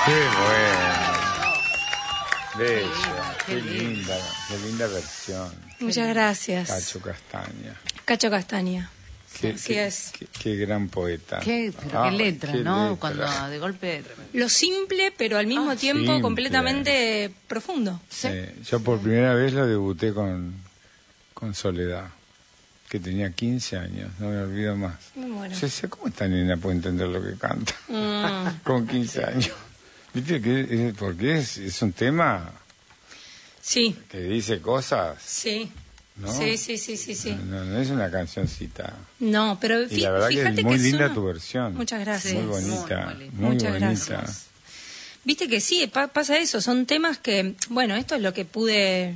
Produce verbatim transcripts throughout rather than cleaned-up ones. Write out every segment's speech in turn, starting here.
Qué bueno. Bella, qué linda, qué linda versión. Muchas gracias. Cacho Castaña. Cacho Castaña. Qué, Así qué, es. Qué, qué gran poeta. Qué, pero Ah, qué letra, qué ¿no? letra. Cuando de golpe... Lo simple, pero al mismo Ah, tiempo simple. completamente profundo. Sí, yo por primera vez lo debuté con, con Soledad, que tenía quince años, no me olvido más. Muy bueno. Yo decía, ¿cómo esta nena puede entender lo que canta? Mm. Con quince años. ¿Viste? Que es, porque es, es un tema Sí, que dice cosas, sí. ¿no? Sí, sí, sí, sí, sí. No, no es una cancioncita. No, pero Y fí- la verdad que fíjate es muy que linda son- tu versión. Muchas gracias. Muy Sí, bonita, muy, muy linda. muy Muchas bonita. gracias. Viste que sí, pa- pasa eso, son temas que, bueno, esto es lo que pude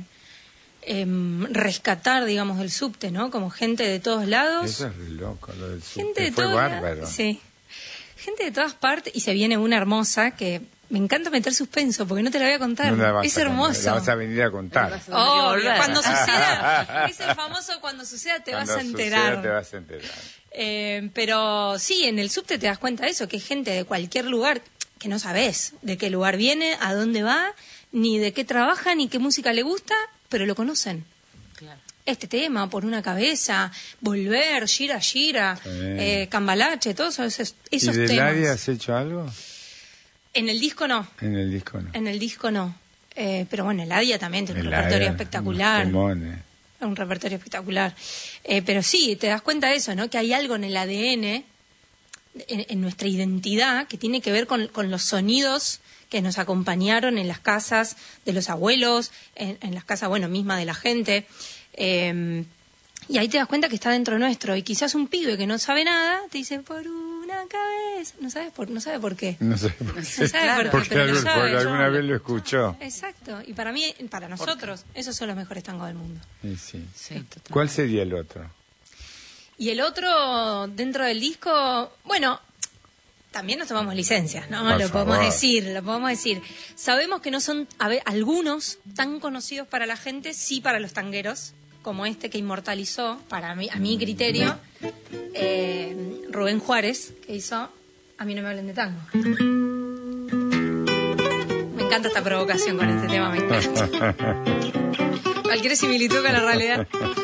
em, rescatar, digamos, del subte, ¿no? Como gente de todos lados. Eso es re loco, lo del Gente subte. de Fue todos bárbaro. lados. Sí. Gente de todas partes, y se viene una hermosa que me encanta meter suspenso, porque no te la voy a contar. No la vas es a contar, hermoso. La vas a venir a contar. Oh, volver. cuando suceda, es el famoso cuando suceda te Cuando vas a suceda, enterar. te vas a enterar. Eh, pero sí, en el subte te das cuenta de eso, que es gente de cualquier lugar que no sabes de qué lugar viene, a dónde va, ni de qué trabaja, ni qué música le gusta, pero lo conocen. Claro. Este tema, Por una cabeza, Volver, Gira Gira, Sí. eh, Cambalache, todos esos, esos ¿Y del temas. área has hecho algo? En el disco no, En el disco no. en el disco no. Eh, pero bueno, el Adia también tiene un El repertorio área, espectacular. unos temones. Un repertorio espectacular. Eh, pero sí, te das cuenta de eso, ¿no? Que hay algo en el A D N, en, en nuestra identidad, que tiene que ver con, con los sonidos que nos acompañaron en las casas de los abuelos, en, en las casas, bueno, misma de la gente. Eh, y ahí te das cuenta que está dentro nuestro. Y quizás un pibe que no sabe nada te dice, por una cabeza. No sabes por, no sabe por qué. No sé por qué. No sabe por qué, Porque, pero lo algo- sabe. porque alguna vez lo escuchó. Exacto. Y para mí, para nosotros, esos son los mejores tangos del mundo. Y sí. Sí, totalmente. ¿Cuál sería el otro? Y el otro, dentro del disco, bueno, también nos tomamos licencias, ¿no? Por lo favor. podemos decir, lo podemos decir. Sabemos que no son, a ver, algunos tan conocidos para la gente, sí para los tangueros, como este que inmortalizó, para mí, a mi criterio, eh, Rubén Juárez, que hizo A mí no me hablen de tango. Me encanta esta provocación con este tema, me encanta. Cualquier similitud con la realidad.